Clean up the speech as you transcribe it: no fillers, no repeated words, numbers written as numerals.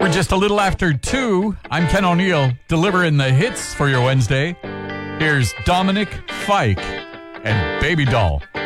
We're just a little after 2. I'm Ken O'Neill, delivering the hits for your Wednesday. Here's Dominic Fike and Baby Doll.